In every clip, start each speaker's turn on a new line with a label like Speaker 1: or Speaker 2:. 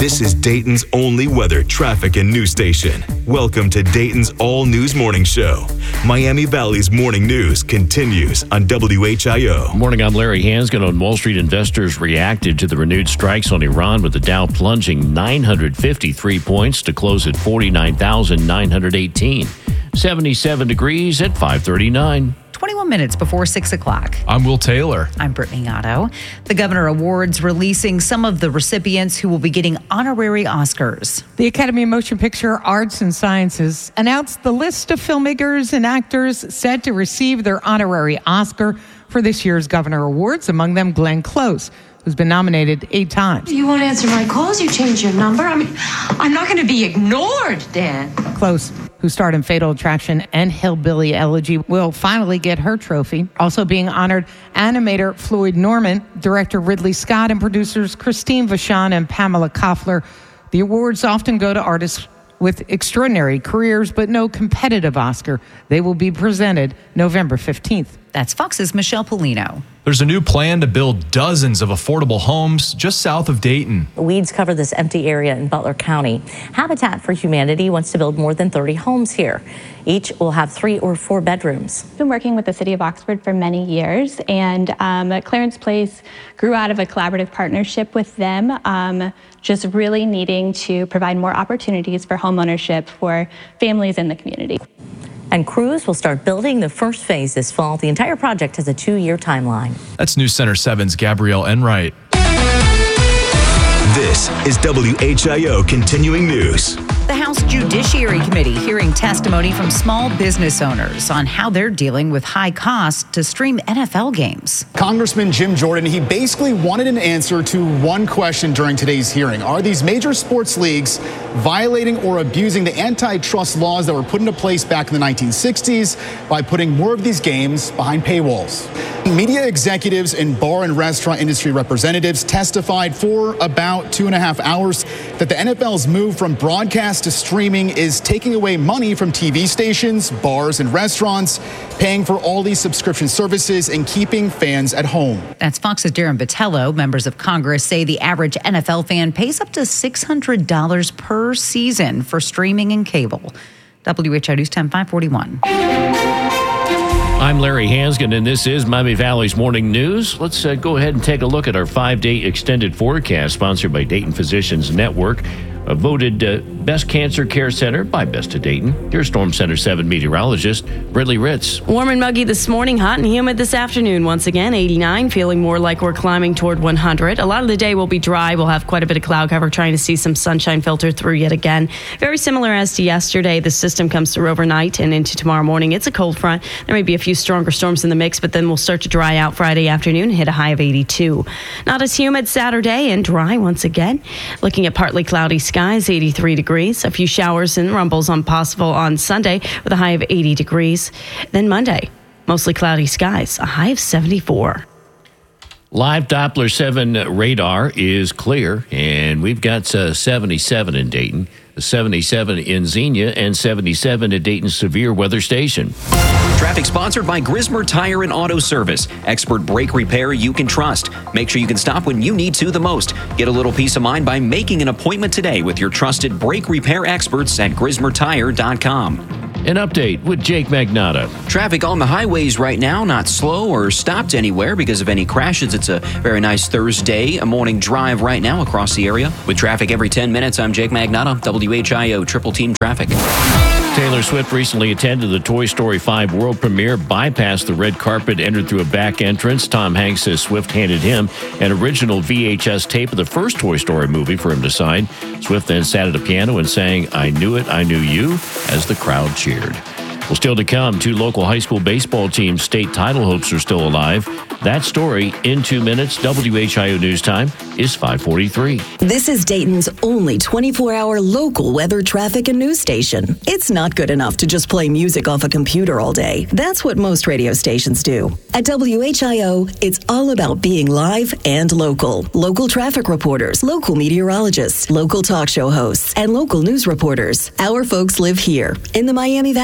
Speaker 1: This is Dayton's only weather, traffic, and news station. Welcome to Dayton's All News Morning Show. Miami Valley's morning news continues on WHIO.
Speaker 2: Morning, I'm Larry Hansgen. On Wall Street, investors reacted to the renewed strikes on Iran, with the Dow plunging 953 points to close at 49,918. 77 degrees at 5:39.
Speaker 3: 21 minutes before 6 o'clock.
Speaker 4: I'm Will Taylor.
Speaker 3: I'm Brittany Otto. The Governor Awards releasing some of the recipients who will be getting honorary Oscars.
Speaker 5: The Academy of Motion Picture Arts and Sciences announced the list of filmmakers and actors set to receive their honorary Oscar for this year's Governor Awards, among them Glenn Close, who's been nominated 8 times.
Speaker 6: You won't answer my calls, you change your number. I mean, I'm not going to be ignored, Dan.
Speaker 5: Close, who starred in Fatal Attraction and Hillbilly Elegy, will finally get her trophy. Also being honored, animator Floyd Norman, director Ridley Scott, and producers Christine Vachon and Pamela Koffler. The awards often go to artists with extraordinary careers, but no competitive Oscar. They will be presented November 15th.
Speaker 3: That's Fox's Michelle Polino.
Speaker 4: There's a new plan to build dozens of affordable homes just south of Dayton.
Speaker 7: Weeds cover this empty area in Butler County. Habitat for Humanity wants to build more than 30 homes here. Each will have 3 or 4 bedrooms.
Speaker 8: I've been working with the City of Oxford for many years, and Clarence Place grew out of a collaborative partnership with them, just really needing to provide more opportunities for homeownership for families in the community.
Speaker 7: And crews will start building the first phase this fall. The entire project has a 2-year timeline.
Speaker 4: That's News Center 7's Gabrielle Enright.
Speaker 1: This is WHIO Continuing News.
Speaker 3: The House Judiciary Committee hearing testimony from small business owners on how they're dealing with high costs to stream NFL games.
Speaker 9: Congressman Jim Jordan, he basically wanted an answer to one question during today's hearing. Are these major sports leagues violating or abusing the antitrust laws that were put into place back in the 1960s by putting more of these games behind paywalls? Media executives and bar and restaurant industry representatives testified for about 2.5 hours that the NFL's move from broadcast to streaming is taking away money from TV stations, bars, and restaurants, paying for all these subscription services and keeping fans at home. That's
Speaker 3: Fox's Darren Botello. Members of Congress say the average NFL fan pays up to $600 per season for streaming and cable. WHIO News Time 541.
Speaker 2: I'm Larry Hansgen, and this is Miami Valley's Morning News. Let's go ahead and take a look at our 5-day extended forecast, sponsored by Dayton Physicians Network. Voted Best Cancer Care Center by Best of Dayton. Here's Storm Center 7 meteorologist Brittany Ritz.
Speaker 10: Warm and muggy this morning, hot and humid this afternoon. Once again, 89, feeling more like we're climbing toward 100. A lot of the day will be dry. We'll have quite a bit of cloud cover, trying to see some sunshine filter through yet again. Very similar as to yesterday. The system comes through overnight and into tomorrow morning. It's a cold front. There may be a few stronger storms in the mix, but then we'll start to dry out Friday afternoon and hit a high of 82. Not as humid Saturday and dry once again. Looking at partly cloudy skies, 83 degrees. A few showers and rumbles possible on Sunday with a high of 80 degrees. Then Monday, mostly cloudy skies, a high of 74.
Speaker 2: Live Doppler 7 radar is clear, and we've got 77 in Dayton, 77 in Xenia, and 77 at Dayton's Severe Weather Station.
Speaker 11: Traffic sponsored by Grismer Tire and Auto Service. Expert brake repair you can trust. Make sure you can stop when you need to the most. Get a little peace of mind by making an appointment today with your trusted brake repair experts at GrismerTire.com.
Speaker 2: An update with Jake Magnotta.
Speaker 11: Traffic on the highways right now, not slow or stopped anywhere because of any crashes. It's a very nice Thursday, a morning drive right now across the area. With traffic every 10 minutes, I'm Jake Magnotta, WHIO Triple Team Traffic.
Speaker 2: Taylor Swift recently attended the Toy Story 5 world premiere, bypassed the red carpet, entered through a back entrance. Tom Hanks says Swift handed him an original VHS tape of the first Toy Story movie for him to sign. Swift then sat at a piano and sang "I Knew It, I Knew You" as the crowd cheered. Well, still to come, 2 local high school baseball teams' state title hopes are still alive. That story in 2 minutes. WHIO News Time is 5:43.
Speaker 12: This is Dayton's only 24-hour local weather, traffic, and news station. It's not good enough to just play music off a computer all day. That's what most radio stations do. At WHIO, it's all about being live and local. Local traffic reporters, local meteorologists, local talk show hosts, and local news reporters. Our folks live here in the Miami Valley, in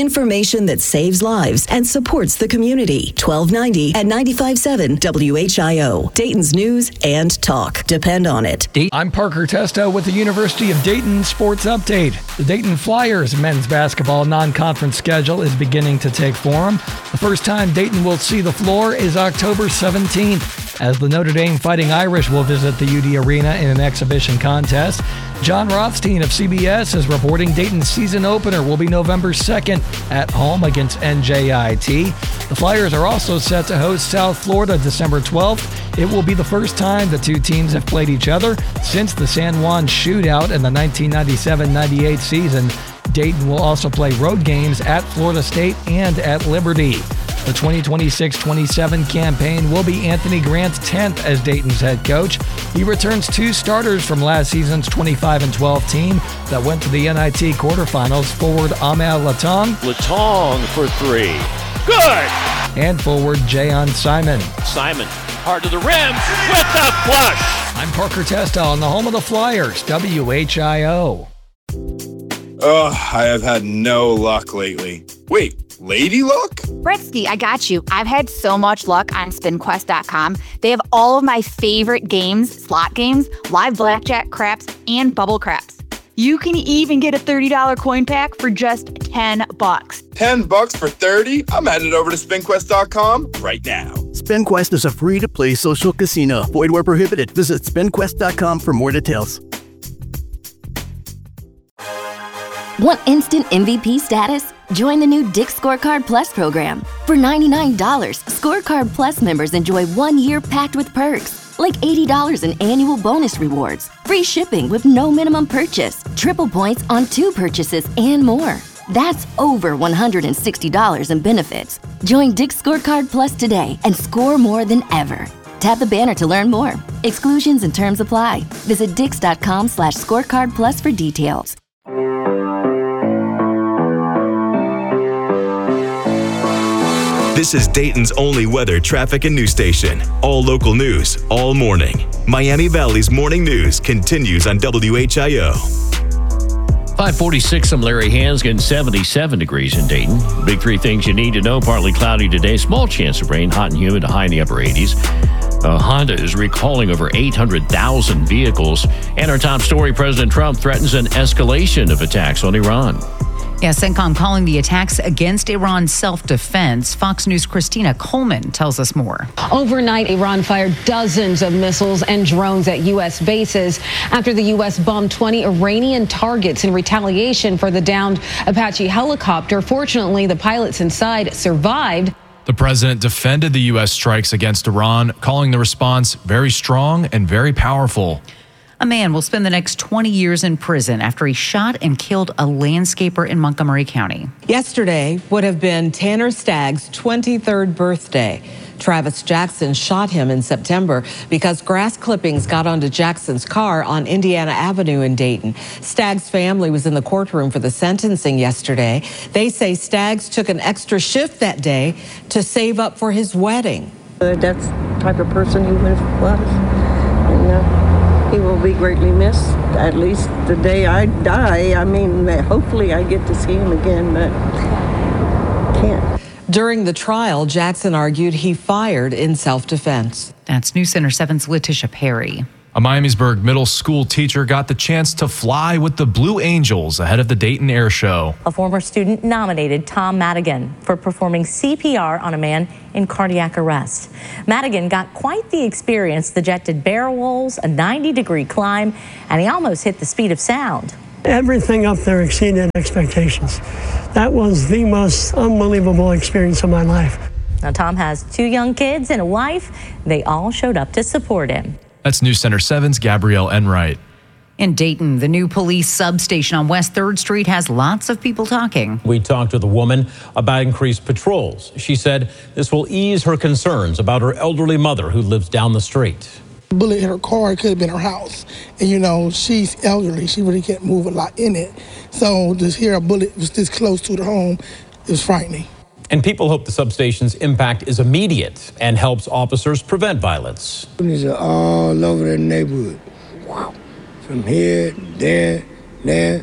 Speaker 12: Information that saves lives and supports the community. 1290 and 95.7 WHIO. Dayton's News and Talk. Depend on it.
Speaker 13: I'm Parker Testo with the University of Dayton Sports Update. The Dayton Flyers men's basketball non-conference schedule is beginning to take form. The first time Dayton will see the floor is October 17th, as the Notre Dame Fighting Irish will visit the UD Arena in an exhibition contest. John Rothstein of CBS is reporting Dayton's season opener will be November 2nd at home against NJIT. The Flyers are also set to host South Florida December 12th. It will be the first time the two teams have played each other since the San Juan shootout in the 1997-98 season. Dayton will also play road games at Florida State and at Liberty. The 2026-27 campaign will be Anthony Grant's 10th as Dayton's head coach. He returns two starters from last season's 25-12 team that went to the NIT quarterfinals, forward Amel Latong.
Speaker 2: Latong for three. Good!
Speaker 13: And forward Jayon Simon.
Speaker 2: Simon, hard to the rim with the flush.
Speaker 13: I'm Parker Testo on the home of the Flyers, WHIO.
Speaker 14: I have had no luck lately. Wait, lady luck?
Speaker 15: Bretsky, I got you. I've had so much luck on SpinQuest.com. They have all of my favorite games, slot games, live blackjack, craps, and bubble craps. You can even get a $30 coin pack for just $10.
Speaker 14: $10 for 30? I'm headed over to SpinQuest.com right now.
Speaker 16: SpinQuest is a free-to-play social casino. Void where prohibited. Visit SpinQuest.com for more details.
Speaker 17: Want instant MVP status? Join the new Dick's Scorecard Plus program. For $99, Scorecard Plus members enjoy 1 year packed with perks, like $80 in annual bonus rewards, free shipping with no minimum purchase, triple points on 2 purchases, and more. That's over $160 in benefits. Join Dick's Scorecard Plus today and score more than ever. Tap the banner to learn more. Exclusions and terms apply. Visit dix.com/scorecardplus for details.
Speaker 1: This is Dayton's only weather, traffic, and news station. All local news, all morning. Miami Valley's morning news continues on WHIO.
Speaker 2: 546, I'm Larry Hansgen, 77 degrees in Dayton. Big three things you need to know. Partly cloudy today, small chance of rain, hot and humid, a high in the upper 80s. Honda is recalling over 800,000 vehicles. And our top story, President Trump threatens an escalation of attacks on Iran.
Speaker 3: Yeah, CENTCOM calling the attacks against Iran self-defense. Fox News' Christina Coleman tells us more.
Speaker 18: Overnight, Iran fired dozens of missiles and drones at U.S. bases after the U.S. bombed 20 Iranian targets in retaliation for the downed Apache helicopter. Fortunately, the pilots inside survived.
Speaker 4: The president defended the U.S. strikes against Iran, calling the response very strong and very powerful.
Speaker 3: A man will spend the next 20 years in prison after he shot and killed a landscaper in Montgomery County.
Speaker 19: Yesterday would have been Tanner Stagg's 23rd birthday. Travis Jackson shot him in September because grass clippings got onto Jackson's car on Indiana Avenue in Dayton. Stagg's family was in the courtroom for the sentencing yesterday. They say Staggs took an extra shift that day to save up for his wedding.
Speaker 20: That's the type of person he was. And, he will be greatly missed, at least the day I die. I mean, hopefully I get to see him again, but can't.
Speaker 19: During the trial, Jackson argued he fired in self-defense.
Speaker 3: That's News Center 7's Letitia Perry.
Speaker 4: A Miamisburg middle school teacher got the chance to fly with the Blue Angels ahead of the Dayton Air Show.
Speaker 7: A former student nominated Tom Madigan for performing CPR on a man in cardiac arrest. Madigan got quite the experience. The jet did barrel rolls, a 90-degree climb, and he almost hit the speed of sound.
Speaker 21: Everything up there exceeded expectations. That was the most unbelievable experience of my life.
Speaker 7: Now, Tom has 2 young kids and a wife. They all showed up to support him.
Speaker 4: That's News Center 7's Gabrielle Enright.
Speaker 3: In Dayton, the new police substation on West 3rd Street has lots of people talking.
Speaker 22: We talked with a woman about increased patrols. She said this will ease her concerns about her elderly mother who lives down the street.
Speaker 23: The bullet hit her car, it could have been her house. And you know, she's elderly, she really can't move a lot in it. So to hear a bullet was this close to the home, it was frightening.
Speaker 22: And people hope the substation's impact is immediate and helps officers prevent violence.
Speaker 24: Police are all over the neighborhood. Wow. From here, there,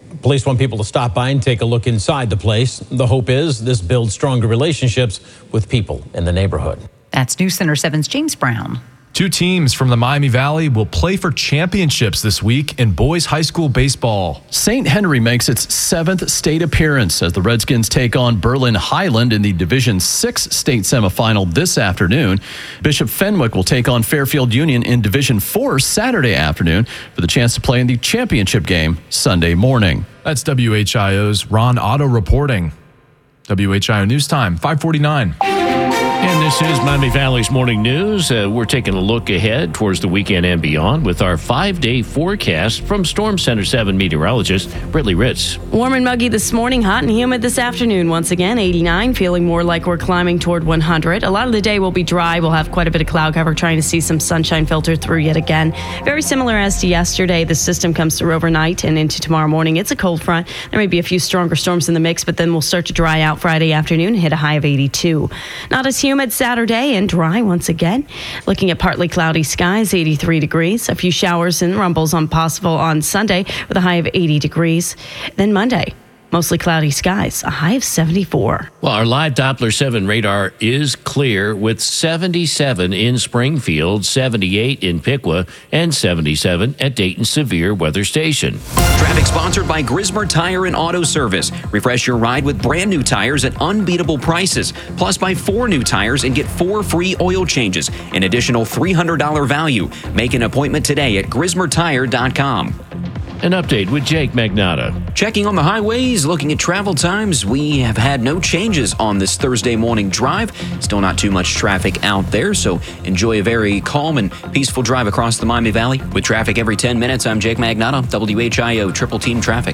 Speaker 22: Police want people to stop by and take a look inside the place. The hope is this builds stronger relationships with people in the neighborhood.
Speaker 3: That's News Center 7's James Brown.
Speaker 4: 2 teams from the Miami Valley will play for championships this week in boys high school baseball.
Speaker 5: St. Henry makes its 7th state appearance as the Redskins take on Berlin Highland in the Division 6 state semifinal this afternoon. Bishop Fenwick will take on Fairfield Union in Division 4 Saturday afternoon for the chance to play in the championship game Sunday morning.
Speaker 4: That's WHIO's Ron Otto reporting. WHIO News Time, 5:49.
Speaker 2: And this is Miami Valley's Morning News. We're taking a look ahead towards the weekend and beyond with our 5-day forecast from Storm Center 7 meteorologist Brittany Ritz.
Speaker 10: Warm and muggy this morning, hot and humid this afternoon. Once again, 89, feeling more like we're climbing toward 100. A lot of the day will be dry. We'll have quite a bit of cloud cover, trying to see some sunshine filter through yet again. Very similar as to yesterday. The system comes through overnight and into tomorrow morning. It's a cold front. There may be a few stronger storms in the mix, but then we'll start to dry out Friday afternoon and hit a high of 82. Not as humid Saturday and dry once again. Looking at partly cloudy skies, 83 degrees. A few showers and rumbles possible on Sunday with a high of 80 degrees. Then Monday, mostly cloudy skies, a high of 74.
Speaker 2: Well, our live Doppler 7 radar is clear with 77 in Springfield, 78 in Piqua, and 77 at Dayton Severe Weather Station.
Speaker 11: Traffic sponsored by Grismer Tire and Auto Service. Refresh your ride with brand new tires at unbeatable prices. Plus, buy 4 new tires and get 4 free oil changes. An additional $300 value. Make an appointment today at GrismerTire.com.
Speaker 2: An update with Jake Magnotta.
Speaker 11: Checking on the highways, looking at travel times. We have had no changes on this Thursday morning drive. Still not too much traffic out there, so enjoy a very calm and peaceful drive across the Miami Valley. With traffic every 10 minutes, I'm Jake Magnotta, WHIO Triple Team Traffic.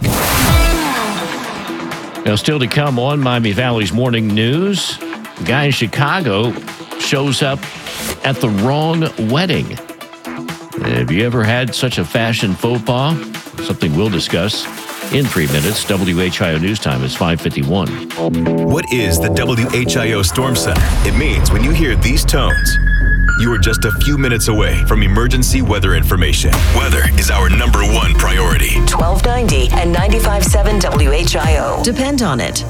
Speaker 2: Now, still to come on Miami Valley's Morning News, a guy in Chicago shows up at the wrong wedding. Have you ever had such a fashion faux pas? Something we'll discuss in 3 minutes. WHIO News Time is 5:51.
Speaker 1: What is the WHIO Storm Center? It means when you hear these tones, you are just a few minutes away from emergency weather information. Weather is our #1 priority.
Speaker 12: 1290 and 95.7 WHIO. Depend on it.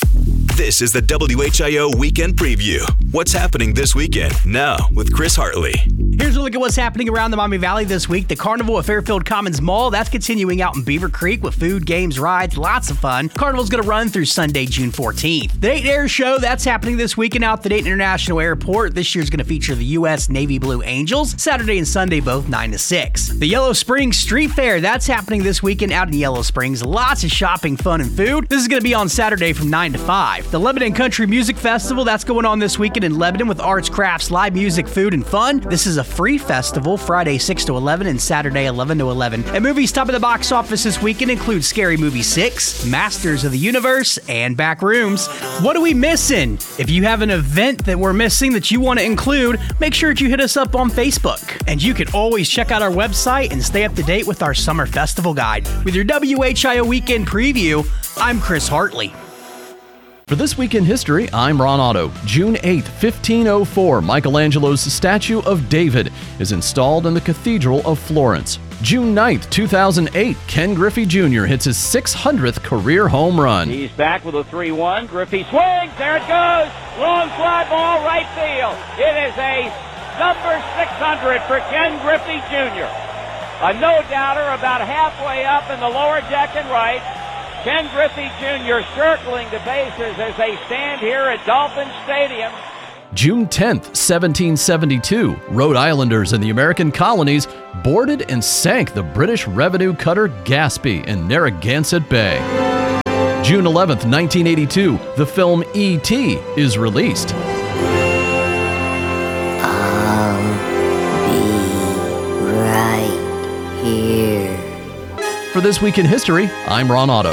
Speaker 1: This is the WHIO Weekend Preview. What's happening this weekend? Now with Chris Hartley.
Speaker 6: Here's a look at what's happening around the Miami Valley this week. The Carnival at Fairfield Commons Mall, that's continuing out in Beaver Creek with food, games, rides, lots of fun. Carnival's going to run through Sunday, June 14th. The Dayton Air Show, that's happening this weekend out at the Dayton International Airport. This year's going to feature the U.S. Navy Blue Angels, Saturday and Sunday, both 9 to 6. The Yellow Springs Street Fair, that's happening this weekend out in Yellow Springs. Lots of shopping, fun, and food. This is going to be on Saturday from 9 to 5. The Lebanon Country Music Festival, that's going on this weekend in Lebanon with arts, crafts, live music, food, and fun. This is a free festival, Friday 6 to 11 and Saturday 11 to 11. And movies top of the box office this weekend include Scary Movie 6, Masters of the Universe, and Backrooms. What are we missing? If you have an event that we're missing that you want to include, make sure that you hit us up on Facebook. And you can always check out our website and stay up to date with our summer festival guide. With your WHIO Weekend Preview, I'm Chris Hartley.
Speaker 5: For this week in history, I'm Ron Otto. June 8th, 1504, Michelangelo's statue of David is installed in the Cathedral of Florence. June 9th, 2008, Ken Griffey Jr. hits his 600th career home run.
Speaker 8: He's back with a 3-1. Griffey swings. There it goes. Long fly ball, right field. It is a number 600 for Ken Griffey Jr. A no-doubter about halfway up in the lower deck and right. Ken Griffey Jr. circling the bases as they stand here at Dolphin Stadium.
Speaker 5: June 10th, 1772, Rhode Islanders in the American colonies boarded and sank the British revenue cutter Gaspee in Narragansett Bay. June 11th, 1982, the film E.T. is released.
Speaker 24: I'll be right here.
Speaker 5: For this week in history, I'm Ron Otto.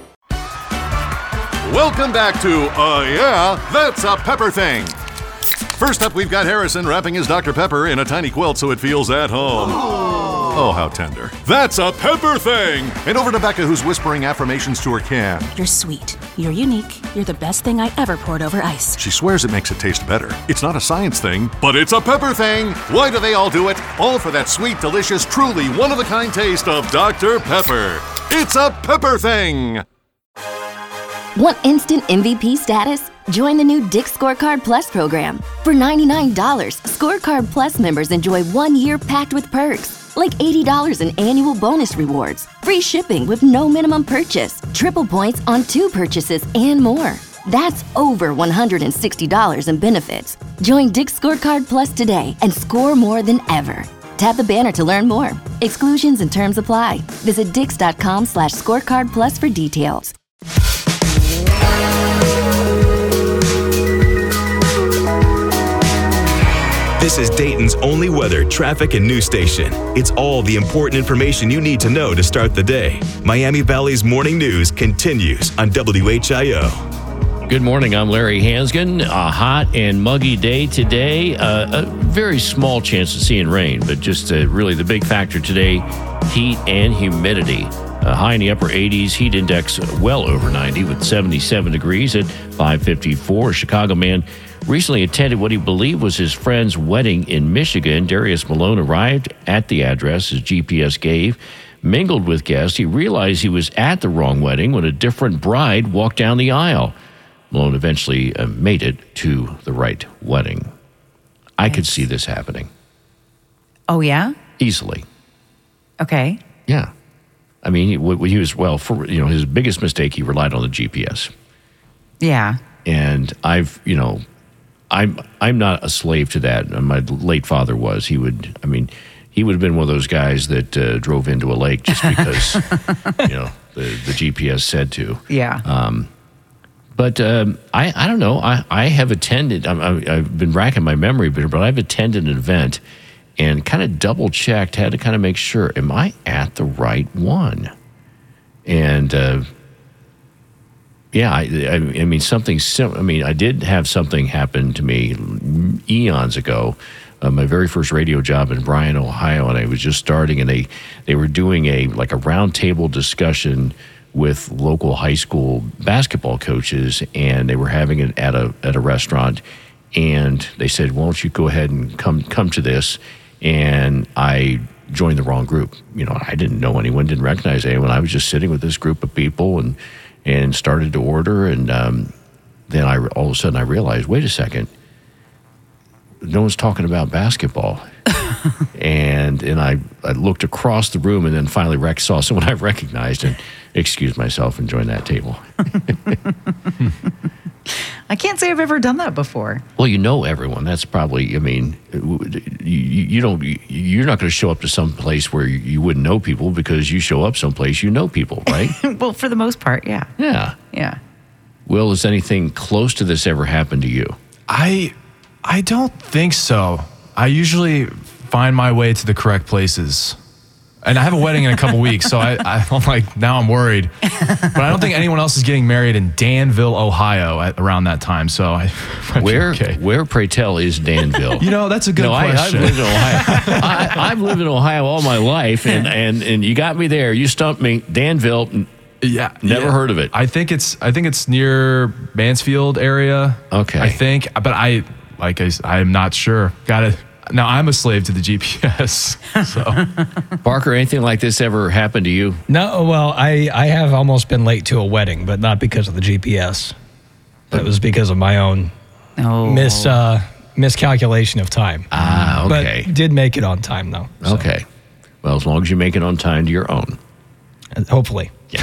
Speaker 25: Welcome back to Yeah, That's a Pepper Thing.
Speaker 9: First up, we've got Harrison wrapping his Dr. Pepper in a tiny quilt so it feels at home. Oh, how tender. That's a pepper thing! And over to Becca, who's whispering affirmations to her can.
Speaker 13: You're sweet. You're unique. You're the best thing I ever poured over ice.
Speaker 9: She swears it makes it taste better. It's not a science thing, but it's a pepper thing! Why do they all do it? All for that sweet, delicious, truly one-of-a-kind taste of Dr. Pepper. It's a pepper thing!
Speaker 17: Want instant MVP status? Join the new Dick's Scorecard Plus program. For $99, Scorecard Plus members enjoy 1 year packed with perks, like $80 in annual bonus rewards, free shipping with no minimum purchase, triple points on 2 purchases, and more. That's over $160 in benefits. Join Dick's Scorecard Plus today and score more than ever. Tap the banner to learn more. Exclusions and terms apply. Visit dix.com/scorecard plus for details.
Speaker 1: This is Dayton's only weather, traffic, and news station. It's all the important information you need to know to start the day. Miami Valley's morning news continues on WHIO.
Speaker 2: Good morning, I'm Larry Hansgen. A hot and muggy day today. A very small chance of seeing rain, but just really the big factor today, heat and humidity. High in the upper 80s, heat index well over 90 with 77 degrees at 5:54. A Chicago man recently attended what he believed was his friend's wedding in Michigan. Darius Malone arrived at the address his GPS gave, mingled with guests. He realized he was at the wrong wedding when a different bride walked down the aisle. Malone eventually made it to the right wedding. I could see this happening.
Speaker 3: Oh, yeah?
Speaker 2: Easily.
Speaker 3: Okay.
Speaker 2: Yeah. I mean, he was, his biggest mistake, he relied on the GPS.
Speaker 3: Yeah.
Speaker 2: And I'm not a slave to that. My late father was. He would have been one of those guys that drove into a lake just because, the GPS said to.
Speaker 3: Yeah.
Speaker 2: But I don't know. I have attended, I've been racking my memory, but I've attended an event and kind of double checked, had to kind of make sure, am I at the right one? And I did have something happen to me eons ago. My very first radio job in Bryan, Ohio, and I was just starting, and they were doing a roundtable discussion with local high school basketball coaches, and they were having it at a restaurant, and they said, "Why don't you go ahead and come to this?" And I joined the wrong group. I didn't know anyone, didn't recognize anyone. I was just sitting with this group of people and started to order, and then all of a sudden I realized, wait a second, no one's talking about basketball. and I looked across the room and then finally saw someone I recognized and excused myself and joined that table.
Speaker 3: I can't say I've ever done that before.
Speaker 2: Well, everyone. That's probably, you're not going to show up to some place where you wouldn't know people because you show up someplace you know people, right?
Speaker 3: Well, for the most part, yeah.
Speaker 2: Yeah.
Speaker 3: Yeah.
Speaker 2: Will, has anything close to this ever happened to you?
Speaker 4: I don't think so. I usually find my way to the correct places. And I have a wedding in a couple weeks, so I'm like, now I'm worried. But I don't think anyone else is getting married in Danville, Ohio around that time. So
Speaker 2: where, pray tell, is Danville?
Speaker 4: That's a good question.
Speaker 2: I've lived in Ohio all my life, and you got me there. You stumped me. Danville.
Speaker 4: Yeah.
Speaker 2: Never heard of it.
Speaker 4: I think it's near Mansfield area.
Speaker 2: Okay.
Speaker 4: I think, but I'm not sure. Now I'm a slave to the GPS. So,
Speaker 2: Parker, anything like this ever happened to you?
Speaker 14: No. Well, I have almost been late to a wedding, but not because of the GPS. It was because of my own miscalculation of time.
Speaker 2: Okay.
Speaker 14: But did make it on time though.
Speaker 2: So. Okay. Well, as long as you make it on time to your own.
Speaker 14: Hopefully.
Speaker 2: Yeah.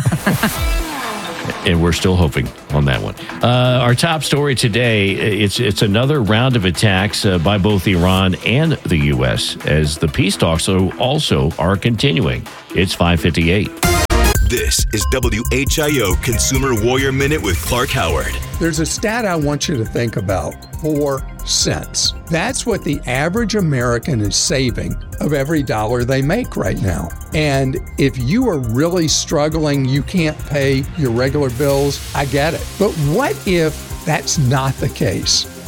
Speaker 2: And we're still hoping on that one. Our top story today, it's another round of attacks by both Iran and the U.S. as the peace talks also are continuing. It's 5:58.
Speaker 1: This is WHIO Consumer Warrior Minute with Clark Howard.
Speaker 15: There's a stat I want you to think about. 4 cents. That's what the average American is saving of every dollar they make right now. And if you are really struggling, you can't pay your regular bills, I get it. But what if that's not the case?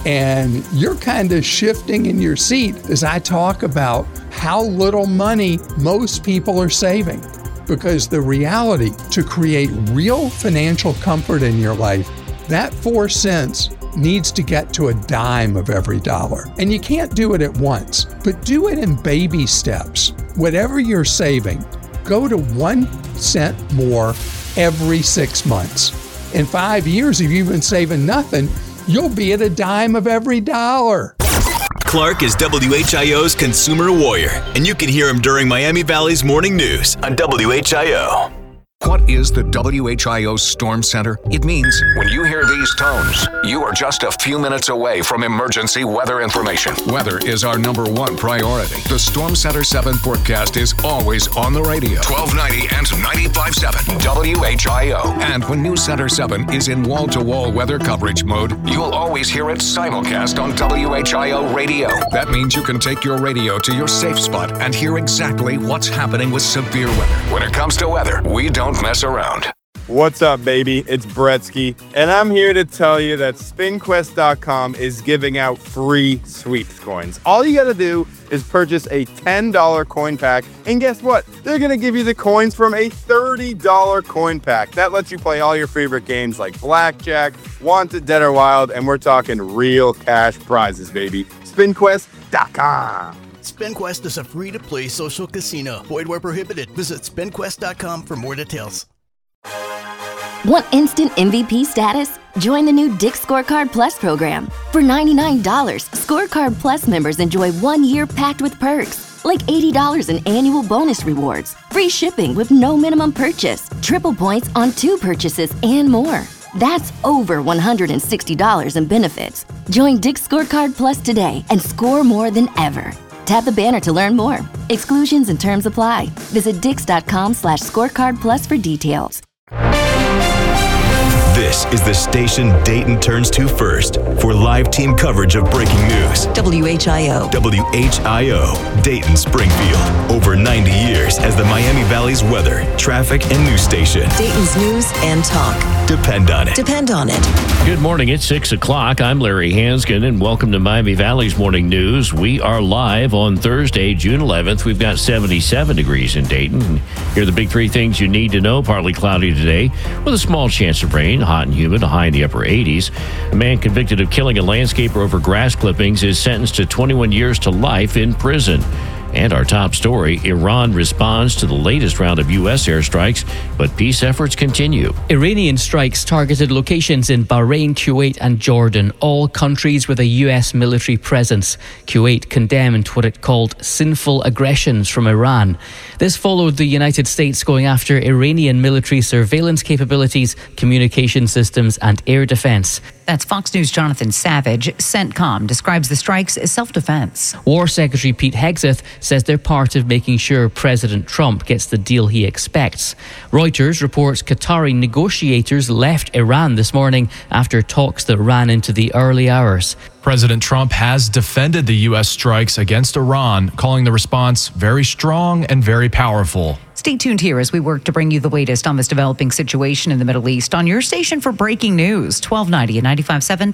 Speaker 15: And you're kind of shifting in your seat as I talk about how little money most people are saving. Because the reality, to create real financial comfort in your life, that 4 cents needs to get to a dime of every dollar. And you can't do it at once, but do it in baby steps. Whatever you're saving, go to 1 cent more every 6 months. In 5 years, if you've been saving nothing, you'll be at a dime of every dollar.
Speaker 1: Clark is WHIO's consumer warrior, and you can hear him during Miami Valley's morning news on WHIO.
Speaker 16: What is the WHIO Storm Center? It means when you hear these tones, you are just a few minutes away from emergency weather information. Weather is our number one priority. The Storm Center 7 forecast is always on the radio. 1290 and 95.7 WHIO. And when News Center 7 is in wall-to-wall weather coverage mode, you'll always hear it simulcast on WHIO radio. That means you can take your radio to your safe spot and hear exactly what's happening with severe weather. When it comes to weather, we don't mess around.
Speaker 18: What's up, baby? It's Bretsky, and I'm here to tell you that SpinQuest.com is giving out free sweeps coins. All you gotta do is purchase a $10 coin pack, and guess what? They're gonna give you the coins from a $30 coin pack. That lets you play all your favorite games like Blackjack, Wanted, Dead or Wild, and we're talking real cash prizes, baby. SpinQuest.com.
Speaker 19: SpinQuest is a free-to-play social casino. Void where prohibited. Visit SpinQuest.com for more details.
Speaker 17: Want instant MVP status? Join the new Dick's Scorecard Plus program. For $99, Scorecard Plus members enjoy 1 year packed with perks, like $80 in annual bonus rewards, free shipping with no minimum purchase, triple points on 2 purchases, and more. That's over $160 in benefits. Join Dick's Scorecard Plus today and score more than ever. Tap the banner to learn more. Exclusions and terms apply. Visit Dix.com/scorecard plus for details.
Speaker 1: This is the station Dayton turns to first for live team coverage of breaking news.
Speaker 12: WHIO.
Speaker 1: WHIO, Dayton Springfield. Over 90 years as the Miami Valley's weather, traffic, and news station.
Speaker 12: Dayton's news and talk.
Speaker 1: Depend on it.
Speaker 12: Depend on it.
Speaker 2: Good morning. It's 6 o'clock. I'm Larry Hanskin, and welcome to Miami Valley's Morning News. We are live on Thursday, June 11th. We've got 77 degrees in Dayton. Here are the big 3 things you need to know. Partly cloudy today with a small chance of rain. Hot and humid, a high in the upper 80s. A man convicted of killing a landscaper over grass clippings is sentenced to 21 years to life in prison. And our top story, Iran responds to the latest round of U.S. airstrikes, but peace efforts continue.
Speaker 20: Iranian strikes targeted locations in Bahrain, Kuwait and Jordan, all countries with a U.S. military presence. Kuwait condemned what it called sinful aggressions from Iran. This followed the United States going after Iranian military surveillance capabilities, communication systems and air defense.
Speaker 3: That's Fox News' Jonathan Savage. CENTCOM describes the strikes as self-defense.
Speaker 20: War Secretary Pete Hegseth says they're part of making sure President Trump gets the deal he expects. Reuters reports Qatari negotiators left Iran this morning after talks that ran into the early hours.
Speaker 4: President Trump has defended the U.S. strikes against Iran, calling the response very strong and very powerful.
Speaker 3: Stay tuned here as we work to bring you the latest on this developing situation in the Middle East on your station for breaking news, 1290 and 95.7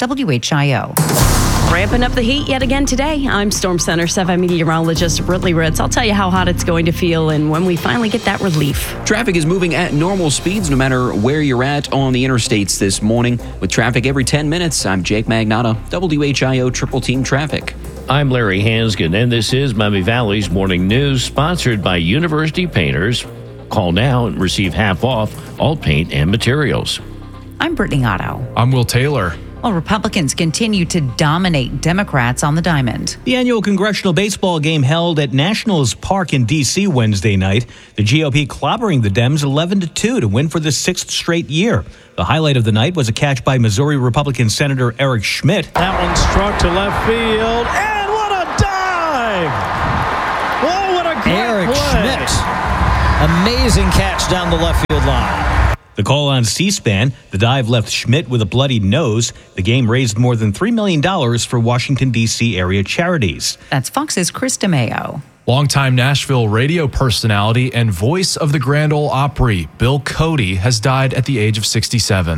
Speaker 3: WHIO.
Speaker 10: Ramping up the heat yet again today. I'm Storm Center 7 meteorologist Britley Ritz. I'll tell you how hot it's going to feel and when we finally get that relief.
Speaker 11: Traffic is moving at normal speeds no matter where you're at on the interstates this morning. With traffic every 10 minutes, I'm Jake Magnotta, WHIO Triple Team Traffic.
Speaker 2: I'm Larry Hanskin, and this is Miami Valley's Morning News, sponsored by University Painters. Call now and receive half off all paint and materials.
Speaker 3: I'm Brittany Otto.
Speaker 4: I'm Will Taylor.
Speaker 3: While Republicans continue to dominate Democrats on the diamond.
Speaker 22: The annual congressional baseball game held at Nationals Park in D.C. Wednesday night. The GOP clobbering the Dems 11-2 to win for the 6th straight year. The highlight of the night was a catch by Missouri Republican Senator Eric Schmidt.
Speaker 25: That one struck to left field, and what a dive! Oh, what a great
Speaker 14: Eric
Speaker 25: play.
Speaker 14: Schmidt. Amazing catch down the left field line.
Speaker 22: The call on C-SPAN, the dive left Schmidt with a bloody nose. The game raised more than $3 million for Washington, D.C. area charities.
Speaker 3: That's Fox's Chris DeMeo.
Speaker 4: Longtime Nashville radio personality and voice of the Grand Ole Opry, Bill Cody, has died at the age of 67.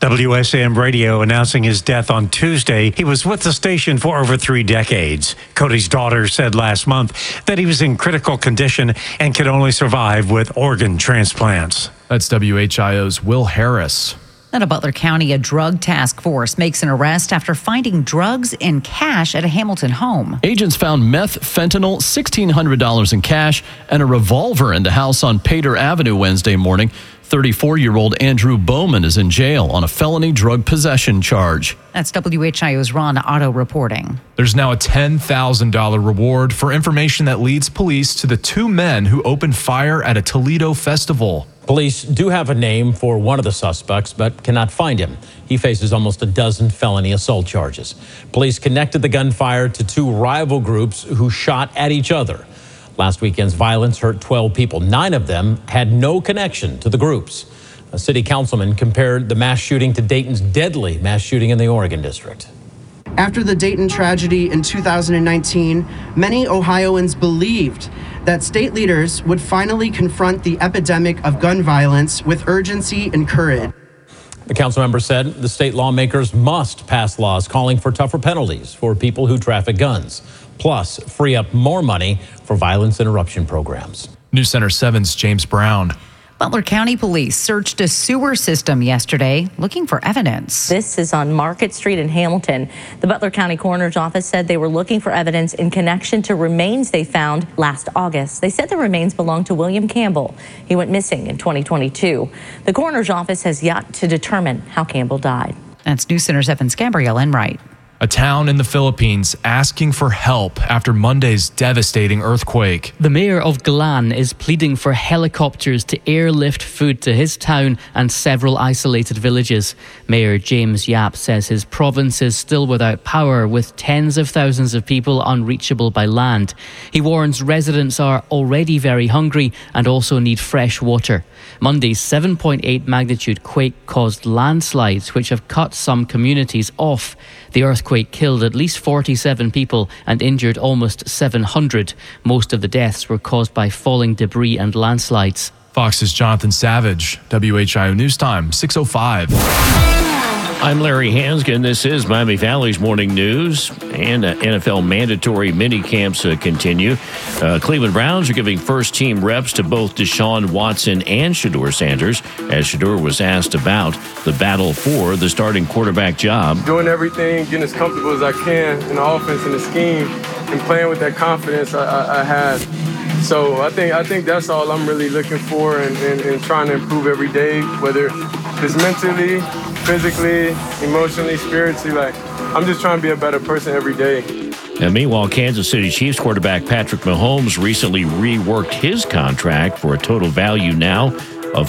Speaker 6: WSAM Radio announcing his death on Tuesday. He was with the station for over 3 decades. Cody's daughter said last month that he was in critical condition and could only survive with organ transplants.
Speaker 4: That's WHIO's Will Harris.
Speaker 3: Out of Butler County, a drug task force makes an arrest after finding drugs in cash at a Hamilton home.
Speaker 5: Agents found meth, fentanyl, $1,600 in cash, and a revolver in the house on Pater Avenue Wednesday morning. 34-year-old Andrew Bowman is in jail on a felony drug possession charge.
Speaker 3: That's WHIO's Ron Otto reporting.
Speaker 4: There's now a $10,000 reward for information that leads police to the 2 men who opened fire at a Toledo festival.
Speaker 7: Police do have a name for one of the suspects, but cannot find him. He faces almost a dozen felony assault charges. Police connected the gunfire to 2 rival groups who shot at each other. Last weekend's violence hurt 12 people. 9 of them had no connection to the groups. A city councilman compared the mass shooting to Dayton's deadly mass shooting in the Oregon district.
Speaker 8: After the Dayton tragedy in 2019, many Ohioans believed that state leaders would finally confront the epidemic of gun violence with urgency and courage.
Speaker 7: The council member said the state lawmakers must pass laws calling for tougher penalties for people who traffic guns, plus free up more money for violence interruption programs.
Speaker 4: News Center 7's James Brown.
Speaker 3: Butler County Police searched a sewer system yesterday looking for evidence.
Speaker 21: This is on Market Street in Hamilton. The Butler County Coroner's Office said they were looking for evidence in connection to remains they found last August. They said the remains belonged to William Campbell. He went missing in 2022. The Coroner's Office has yet to determine how Campbell died.
Speaker 3: That's News Center 7's Gabrielle Enright.
Speaker 4: A town in the Philippines asking for help after Monday's devastating earthquake.
Speaker 20: The mayor of Glan is pleading for helicopters to airlift food to his town and several isolated villages. Mayor James Yap says his province is still without power, with tens of thousands of people unreachable by land. He warns residents are already very hungry and also need fresh water. Monday's 7.8 magnitude quake caused landslides which have cut some communities off. The earthquake killed at least 47 people and injured almost 700. Most of the deaths were caused by falling debris and landslides.
Speaker 4: Fox's Jonathan Savage, WHIO News Time, 6:05.
Speaker 2: I'm Larry Hansgen. This is Miami Valley's Morning News, and NFL mandatory mini camps continue. Cleveland Browns are giving first-team reps to both Deshaun Watson and Shedeur Sanders, as Shedeur was asked about the battle for the starting quarterback job.
Speaker 23: Doing everything, getting as comfortable as I can in the offense and the scheme, and playing with that confidence I had. So I think that's all I'm really looking for and trying to improve every day, whether it's mentally, physically, emotionally, spiritually. Like, I'm just trying to be a better person every day.
Speaker 2: And meanwhile, Kansas City Chiefs quarterback Patrick Mahomes recently reworked his contract for a total value now of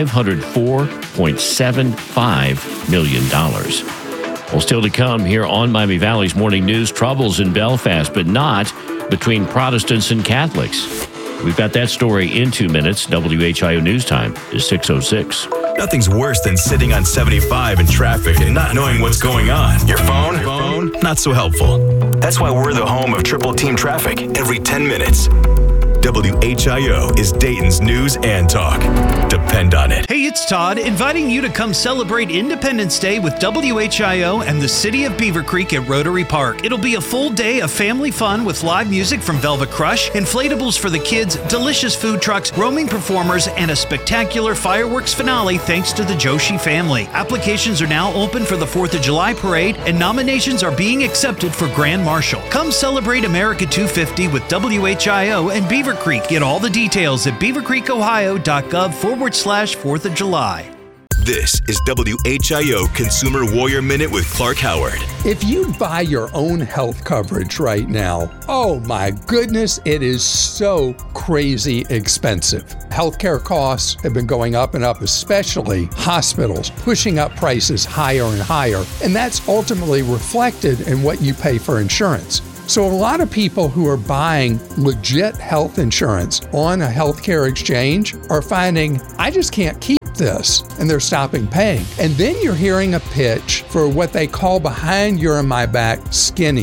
Speaker 2: $504.75 million. Well, still to come here on Miami Valley's Morning News, troubles in Belfast, but not between Protestants and Catholics. We've got that story in 2 minutes. WHIO News Time is 6:06.
Speaker 1: Nothing's worse than sitting on 75 in traffic and not knowing what's going on. Your phone? Not so helpful. That's why we're the home of Triple Team Traffic every 10 minutes. WHIO is Dayton's news and talk. Depend on it.
Speaker 26: Hey, it's Todd, inviting you to come celebrate Independence Day with WHIO and the City of Beaver Creek at Rotary Park. It'll be a full day of family fun with live music from Velvet Crush, inflatables for the kids, delicious food trucks, roaming performers, and a spectacular fireworks finale thanks to the Joshi family. Applications are now open for the 4th of July parade, and nominations are being accepted for Grand Marshal. Come celebrate America 250 with WHIO and Beaver Creek. Get all the details at beavercreekohio.gov/4th of July.
Speaker 1: This is WHIO Consumer Warrior Minute with Clark Howard.
Speaker 15: If you buy your own health coverage right now, oh my goodness, it is so crazy expensive. Healthcare costs have been going up and up, especially hospitals, pushing up prices higher and higher, and that's ultimately reflected in what you pay for insurance. So a lot of people who are buying legit health insurance on a healthcare exchange are finding, I just can't keep this, and they're stopping paying. And then you're hearing a pitch for what they call behind your and my back skinnies.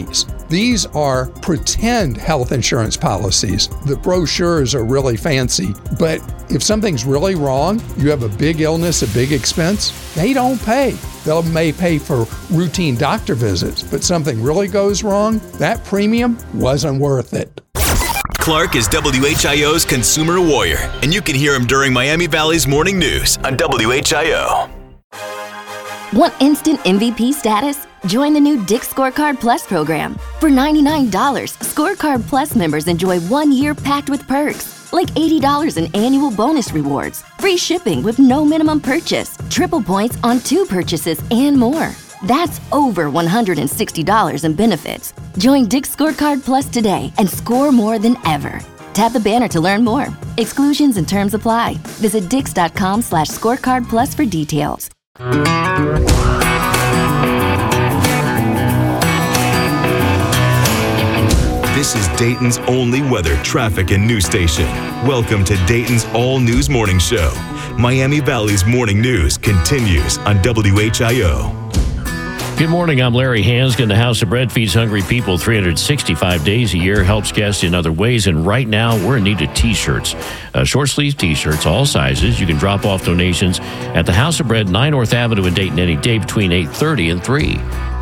Speaker 15: These are pretend health insurance policies. The brochures are really fancy, but if something's really wrong, you have a big illness, a big expense, they don't pay. They may pay for routine doctor visits, but something really goes wrong, that premium wasn't worth it.
Speaker 1: Clark is WHIO's consumer warrior, and you can hear him during Miami Valley's morning news on WHIO.
Speaker 17: Want instant MVP status? Join the new Dick's Scorecard Plus program. For $99, Scorecard Plus members enjoy 1 year packed with perks, like $80 in annual bonus rewards, free shipping with no minimum purchase, triple points on 2 purchases, and more. That's over $160 in benefits. Join Dick's Scorecard Plus today and score more than ever. Tap the banner to learn more. Exclusions and terms apply. Visit dix.com/scorecard plus for details.
Speaker 1: This is Dayton's only weather, traffic, and news station. Welcome to Dayton's all-news morning show. Miami Valley's morning news continues on WHIO.
Speaker 2: Good morning, I'm Larry Hansgen. The House of Bread feeds hungry people 365 days a year, helps guests in other ways, and right now we're in need of T-shirts. Short-sleeve T-shirts, all sizes. You can drop off donations at the House of Bread, 9 North Avenue in Dayton any day between 8:30 and 3.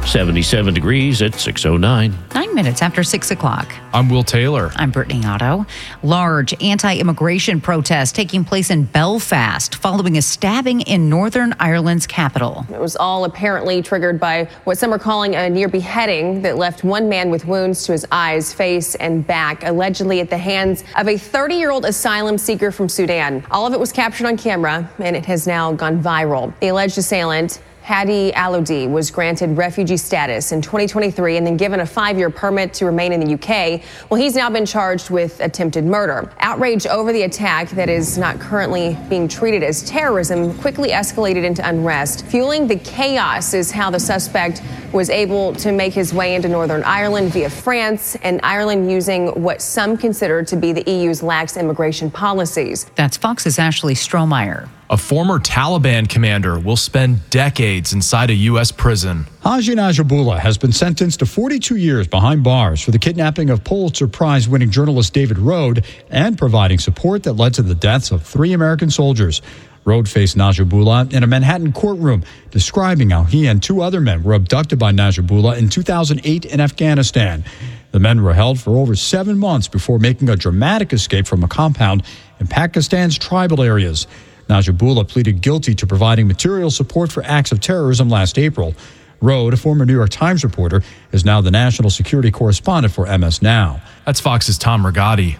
Speaker 2: 77 degrees at 6:09.
Speaker 3: 9 minutes after 6 o'clock.
Speaker 4: I'm Will Taylor.
Speaker 3: I'm Brittany Otto. Large anti-immigration protest taking place in Belfast following a stabbing in Northern Ireland's capital.
Speaker 9: It was all apparently triggered by what some are calling a near beheading that left one man with wounds to his eyes, face, and back, allegedly at the hands of a 30-year-old asylum seeker from Sudan. All of it was captured on camera, and it has now gone viral. The alleged assailant, Hadi Alodi, was granted refugee status in 2023 and then given a 5-year permit to remain in the UK. Well, he's now been charged with attempted murder. Outrage over the attack that is not currently being treated as terrorism quickly escalated into unrest. Fueling the chaos is how the suspect was able to make his way into Northern Ireland via France, and Ireland using what some consider to be the EU's lax immigration policies.
Speaker 3: That's Fox's Ashley Strohmeyer.
Speaker 4: A former Taliban commander will spend decades inside a U.S. prison.
Speaker 13: Haji Najibullah has been sentenced to 42 years behind bars for the kidnapping of Pulitzer Prize-winning journalist David Rode and providing support that led to the deaths of 3 American soldiers. Rode faced Najibullah in a Manhattan courtroom, describing how he and 2 other men were abducted by Najibullah in 2008 in Afghanistan. The men were held for over 7 months before making a dramatic escape from a compound in Pakistan's tribal areas. Najibullah pleaded guilty to providing material support for acts of terrorism last April. Rode, a former New York Times reporter, is now the national security correspondent for MS Now.
Speaker 4: That's Fox's Tom Rigotti.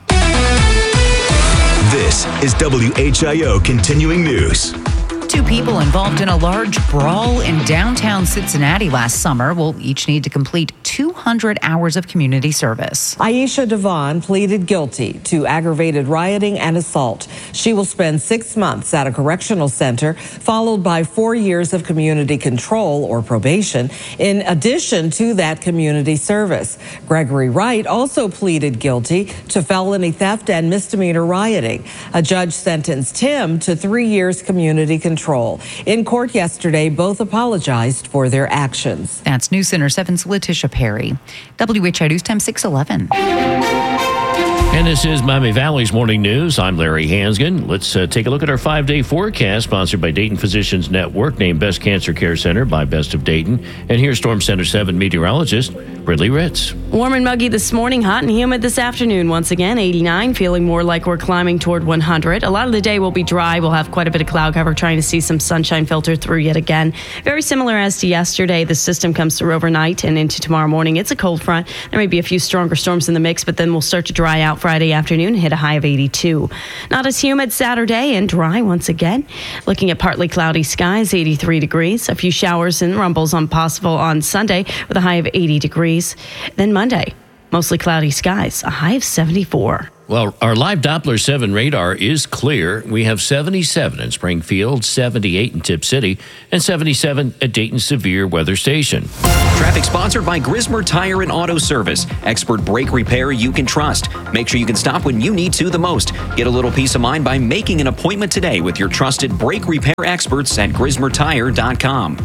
Speaker 1: This is WHIO Continuing News.
Speaker 3: 2 people involved in a large brawl in downtown Cincinnati last summer will each need to complete 200 hours of community service.
Speaker 16: Aisha Devon pleaded guilty to aggravated rioting and assault. She will spend 6 months at a correctional center, followed by 4 years of community control or probation, in addition to that community service. Gregory Wright also pleaded guilty to felony theft and misdemeanor rioting. A judge sentenced him to 3 years community control. In court yesterday, both apologized for their actions.
Speaker 3: That's News Center 7's Letitia Perry. WHIO News Time 6:11.
Speaker 2: And this is Miami Valley's Morning News. I'm Larry Hansgen. Let's take a look at our 5-day forecast, sponsored by Dayton Physicians Network, named Best Cancer Care Center by Best of Dayton. And here's Storm Center 7 meteorologist Ridley Ritz.
Speaker 10: Warm and muggy this morning, hot and humid this afternoon. Once again, 89, feeling more like we're climbing toward 100. A lot of the day will be dry. We'll have quite a bit of cloud cover, trying to see some sunshine filter through yet again. Very similar as to yesterday. The system comes through overnight and into tomorrow morning. It's a cold front. There may be a few stronger storms in the mix, but then we'll start to dry out Friday afternoon, hit a high of 82. Not as humid Saturday and dry once again. Looking at partly cloudy skies, 83 degrees. A few showers and rumbles possible on Sunday with a high of 80 degrees. Then Monday, mostly cloudy skies, a high of 74.
Speaker 2: Well, our live Doppler 7 radar is clear. We have 77 in Springfield, 78 in Tip City, and 77 at Dayton Severe Weather Station.
Speaker 11: Traffic sponsored by Grismer Tire and Auto Service. Expert brake repair you can trust. Make sure you can stop when you need to the most. Get a little peace of mind by making an appointment today with your trusted brake repair experts at GrismerTire.com.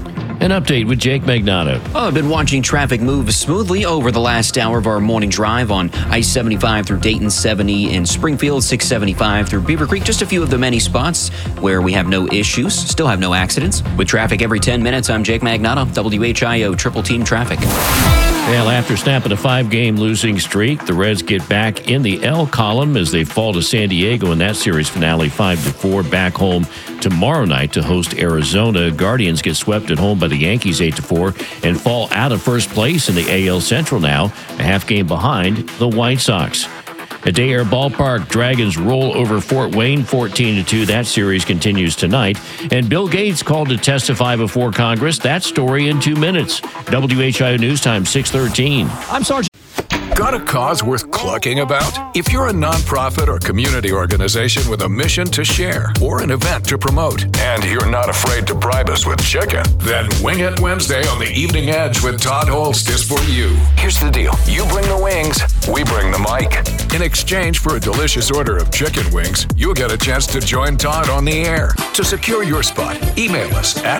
Speaker 2: An update with Jake Magnato.
Speaker 11: Well, I've been watching traffic move smoothly over the last hour of our morning drive on I-75 through Dayton, 70 in Springfield, 675 through Beaver Creek. Just a few of the many spots where we have no issues, still have no accidents. With traffic every 10 minutes, I'm Jake Magnato, WHIO Triple Team Traffic.
Speaker 2: Well, after snapping a 5-game losing streak, the Reds get back in the L column as they fall to San Diego in that series finale 5-4. Back home tomorrow night to host Arizona. Guardians get swept at home by the Yankees 8-4 and fall out of first place in the AL Central now, a half game behind the White Sox. At Day Air Ballpark, Dragons roll over Fort Wayne 14-2. That series continues tonight. And Bill Gates called to testify before Congress. That story in 2 minutes. WHIO News Time 6:13.
Speaker 12: I'm Sergeant. Got a cause worth clucking about? If you're a nonprofit or community organization with a mission to share or an event to promote, and you're not afraid to bribe us with chicken, then Wing It Wednesday on the Evening Edge with Todd Holst is for you. Here's the deal. You bring the wings, we bring the mic. In exchange for a delicious order of chicken wings, you'll get a chance to join Todd on the air. To secure your spot, email us at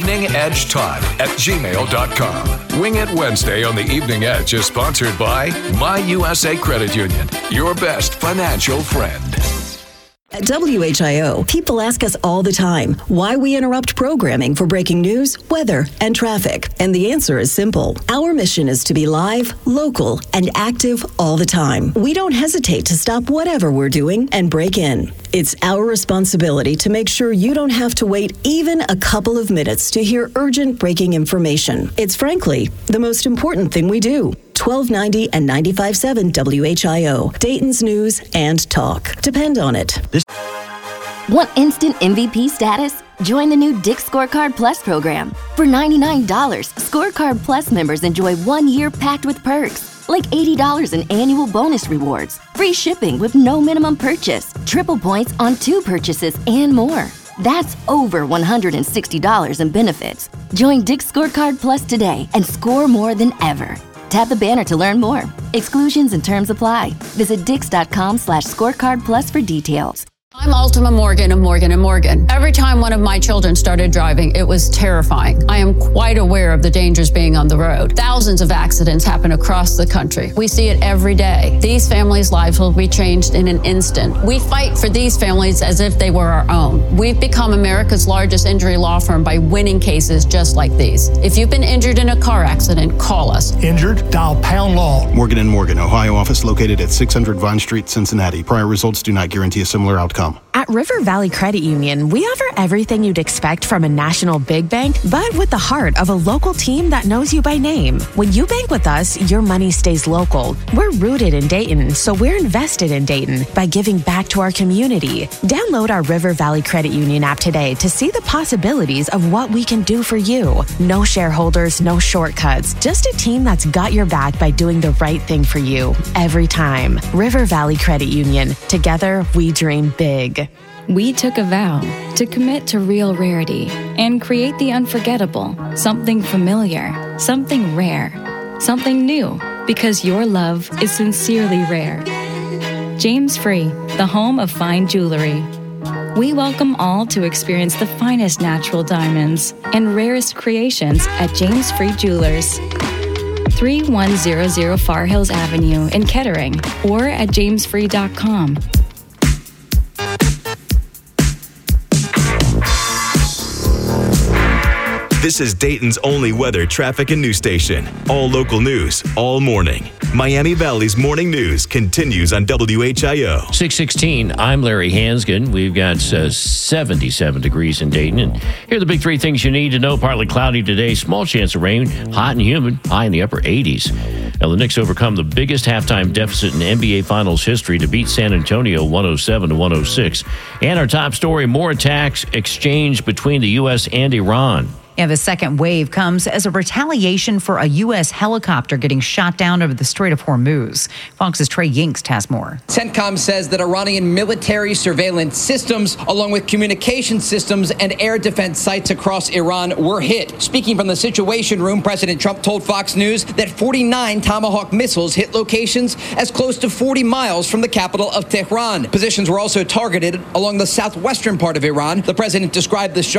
Speaker 12: eveningedgetodd@gmail.com. Wing It Wednesday on the Evening Edge is sponsored by My USA Credit Union, your best financial friend.
Speaker 14: At WHIO, people ask us all the time why we interrupt programming for breaking news, weather, and traffic. And the answer is simple. Our mission is to be live, local, and active all the time. We don't hesitate to stop whatever we're doing and break in. It's our responsibility to make sure you don't have to wait even a couple of minutes to hear urgent breaking information. It's frankly the most important thing we do. 1290 and 95.7 WHIO, Dayton's news and talk. Depend on it.
Speaker 17: Want instant MVP status? Join the new Dick's Scorecard Plus program. For $99, Scorecard Plus members enjoy 1 year packed with perks, like $80 in annual bonus rewards, free shipping with no minimum purchase, triple points on 2 purchases, and more. That's over $160 in benefits. Join Dick's Scorecard Plus today and score more than ever. Tap the banner to learn more. Exclusions and terms apply. Visit Dix.com/scorecard plus for details.
Speaker 18: I'm Ultima Morgan of Morgan & Morgan. Every time one of my children started driving, it was terrifying. I am quite aware of the dangers being on the road. Thousands of accidents happen across the country. We see it every day. These families' lives will be changed in an instant. We fight for these families as if they were our own. We've become America's largest injury law firm by winning cases just like these. If you've been injured in a car accident, call us.
Speaker 19: Injured? Dial pound law.
Speaker 24: Morgan & Morgan, Ohio office located at 600 Vine Street, Cincinnati. Prior results do not guarantee a similar outcome.
Speaker 25: At River Valley Credit Union, we offer everything you'd expect from a national big bank, but with the heart of a local team that knows you by name. When you bank with us, your money stays local. We're rooted in Dayton, so we're invested in Dayton by giving back to our community. Download our River Valley Credit Union app today to see the possibilities of what we can do for you. No shareholders, no shortcuts, just a team that's got your back by doing the right thing for you every time. River Valley Credit Union. Together, we dream big.
Speaker 27: We took a vow to commit to real rarity and create the unforgettable, something familiar, something rare, something new, because your love is sincerely rare. James Free, the home of fine jewelry. We welcome all to experience the finest natural diamonds and rarest creations at James Free Jewelers. 3100 Far Hills Avenue in Kettering or at jamesfree.com.
Speaker 1: This is Dayton's only weather, traffic, and news station. All local news, all morning. Miami Valley's morning news continues on WHIO.
Speaker 2: 6:16, I'm Larry Hansgen. We've got 77 degrees in Dayton. And here are the big 3 things you need to know. Partly cloudy today, small chance of rain, hot and humid, high in the upper 80s. Now, the Knicks overcome the biggest halftime deficit in NBA Finals history to beat San Antonio 107-106. And our top story, more attacks exchanged between the U.S. and Iran.
Speaker 3: Yeah, the second wave comes as a retaliation for a U.S. helicopter getting shot down over the Strait of Hormuz. Fox's Trey Yingst has more.
Speaker 28: CENTCOM says that Iranian military surveillance systems, along with communication systems and air defense sites across Iran, were hit. Speaking from the Situation Room, President Trump told Fox News that 49 Tomahawk missiles hit locations as close to 40 miles from the capital of Tehran. Positions were also targeted along the southwestern part of Iran. The president described the strike